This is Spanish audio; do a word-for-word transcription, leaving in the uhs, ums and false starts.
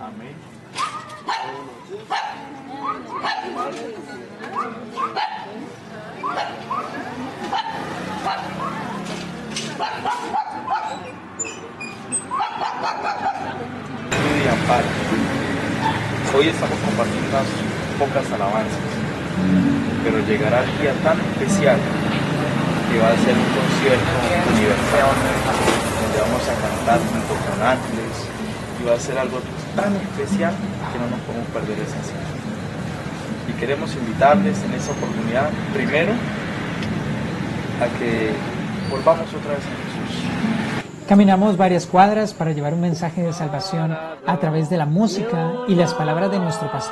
Amén. Y amparo. Hoy estamos compartiendo unas pocas alabanzas, pero llegará el día tan especial que va a ser un concierto universal, donde vamos a cantar junto con ángeles, y va a ser algo tan especial que no nos podemos perder esa cita. Y queremos invitarles en esa oportunidad, primero, a que volvamos otra vez a Jesús. Caminamos varias cuadras para llevar un mensaje de salvación a través de la música y las palabras de nuestro pastor.